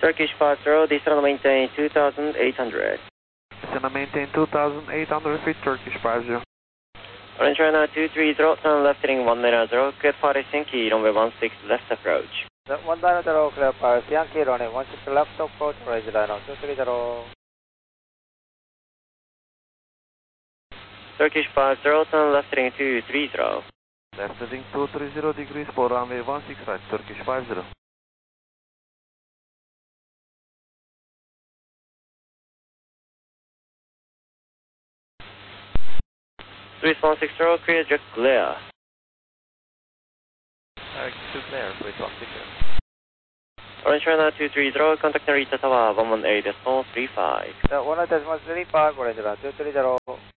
Turkish 50, descend and maintain 2,800. Descend and maintain 2,800 feet, Turkish 50. Orange China 230, turn left heading 190, clear Paris Yankee, runway 16 left approach. 190, clear Paris Yankee, runway 16 left approach, orange China 230. Turkish 50, turn left heading 230. Left heading 230 degrees for runway 16 right, Turkish 50. Swiss 160, clear, jet clear. Clear, Swiss 160. Orange China 230, contact Narita Tower 118.35. 118.35, orange China 230.